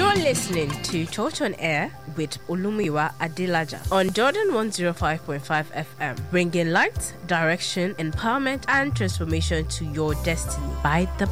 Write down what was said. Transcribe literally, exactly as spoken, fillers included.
You're listening to Church on Air with Olumiwa Adilaja on Jordan one oh five point five F M, bringing light, direction, empowerment, and transformation to your destiny by the